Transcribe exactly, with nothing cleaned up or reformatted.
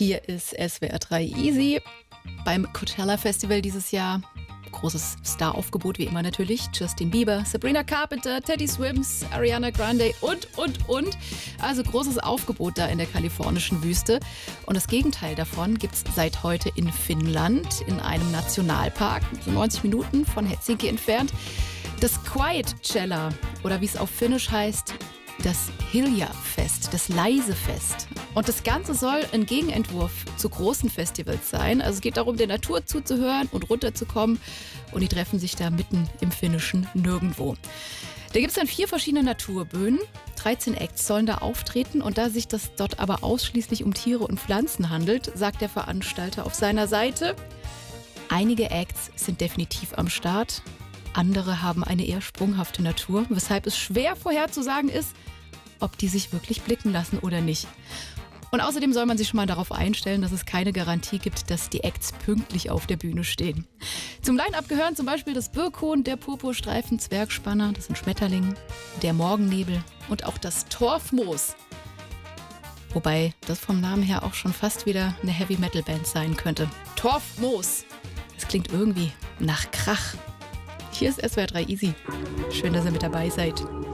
Hier ist S W R drei Easy beim Coachella Festival dieses Jahr. Großes Star-Aufgebot wie immer natürlich. Justin Bieber, Sabrina Carpenter, Teddy Swims, Ariana Grande und, und, und. Also großes Aufgebot da in der kalifornischen Wüste. Und das Gegenteil davon gibt es seit heute in Finnland, in einem Nationalpark, so neunzig Minuten von Helsinki entfernt. Das Quietcella, oder wie es auf Finnisch heißt, das Hilja-Fest, das Leise-Fest. Und das Ganze soll ein Gegenentwurf zu großen Festivals sein. Also es geht darum, der Natur zuzuhören und runterzukommen. Und die treffen sich da mitten im finnischen Nirgendwo. Da gibt es dann vier verschiedene Naturbühnen. dreizehn Acts sollen da auftreten. Und da sich das dort aber ausschließlich um Tiere und Pflanzen handelt, sagt der Veranstalter auf seiner Seite, einige Acts sind definitiv am Start. Andere haben eine eher sprunghafte Natur, weshalb es schwer vorherzusagen ist, ob die sich wirklich blicken lassen oder nicht. Und außerdem soll man sich schon mal darauf einstellen, dass es keine Garantie gibt, dass die Acts pünktlich auf der Bühne stehen. Zum Line-Up gehören zum Beispiel das Birkhuhn, der Purpurstreifen, Zwergspanner, das sind Schmetterlinge, der Morgennebel und auch das Torfmoos. Wobei das vom Namen her auch schon fast wieder eine Heavy-Metal-Band sein könnte. Torfmoos. Das klingt irgendwie nach Krach. Hier ist S W R drei Easy. Schön, dass ihr mit dabei seid.